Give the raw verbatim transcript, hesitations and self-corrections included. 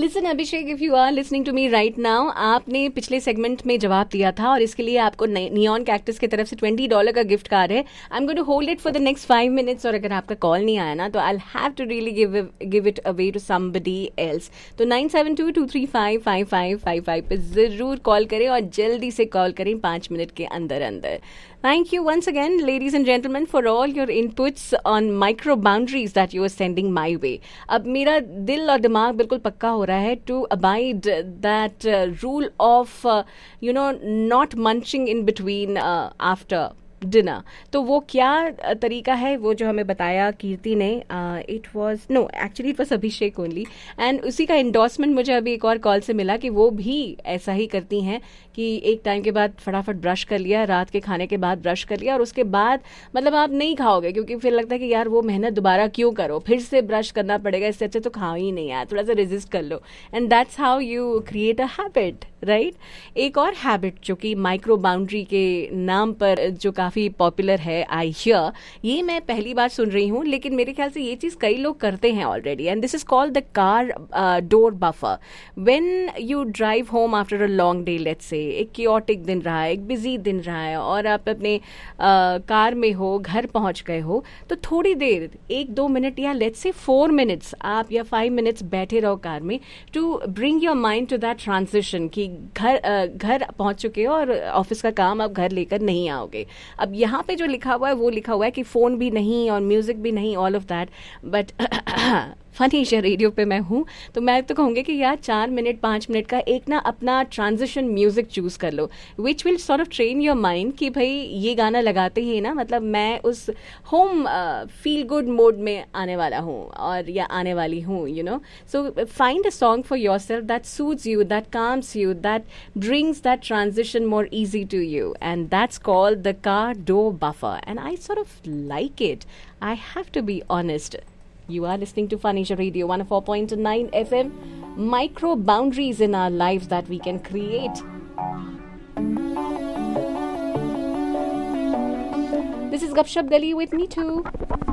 Listen Abhishek, if you are listening to me right now, आपने पिछले segment में जवाब दिया था और इसके लिए आपको नियॉन कैक्टस की तरफ से ट्वेंटी डॉलर का गिफ्ट कार्ड है. I am going to hold it for the next five minutes और अगर आपका कॉल नहीं आया ना तो I have to really give give it away to somebody else. तो nine seven to to three five five five five five पे जरूर कॉल करें और जल्दी से कॉल करें पाँच मिनट के अंदर अंदर. Thank you once again, ladies and gentlemen, for all your inputs on micro boundaries that you are sending my way. अब मेरा दिल और दिमाग बिल्कुल पक्का हो रहा है to abide that uh, rule of, uh, you know, not munching in between uh, after dinner. तो वो क्या तरीका है वो जो हमें बताया कीर्ति ने, it was no actually it was Abhishek only, and उसी का इंडोर्समेंट मुझे अभी एक और कॉल से मिला कि वो भी ऐसा ही करती हैं कि एक टाइम के बाद फटाफट ब्रश कर लिया, रात के खाने के बाद ब्रश कर लिया और उसके बाद मतलब आप नहीं खाओगे क्योंकि फिर लगता है कि यार वो मेहनत दोबारा क्यों करो, फिर से ब्रश करना पड़ेगा, इससे अच्छा तो खाओ ही नहीं यार, थोड़ा सा रेजिस्ट कर लो. And that's how you create a habit, right. एक और हैबिट जो कि माइक्रो बाउंड्री के नाम पर जो काफ़ी पॉपुलर है, आई हियर, ये मैं पहली बार सुन रही हूँ लेकिन मेरे ख्याल से ये चीज़ कई लोग करते हैं already, and this is called the car door buffer. When you drive home after a long day, let's say एक क्योटिक दिन रहा है, एक बिजी दिन रहा है और आप अपने कार uh, में हो, घर पहुंच गए हो, तो थोड़ी देर एक दो मिनट या लेट्स से फोर मिनट्स आप या फाइव मिनट्स बैठे रहो कार में to bring your mind to that transition कि घर uh, घर पहुंच चुके हो और ऑफिस का काम आप घर लेकर नहीं आओगे. अब यहाँ पे जो लिखा हुआ है वो लिखा हुआ है कि फोन भी नहीं और म्यूजिक भी नहीं, all of that, but फनीशा radio पे मैं हूँ तो मैं तो कहूँगी कि यार चार मिनट पाँच मिनट का एक ना अपना ट्रांजिशन म्यूजिक चूज कर लो which will sort of train your mind कि भाई ये गाना लगाते ही ना मतलब मैं उस होम फील गुड मोड में आने वाला हूँ और या आने वाली हूँ, you know. So find a song for your self that suits you, that calms you, that brings that transition more easy to you, and that's called the car door buffer, and I sort of like it. I have to be honest. You are listening to Phanisha Radio one oh four point nine F M. Micro boundaries in our lives that we can create. This is Gupshup Gali with me too.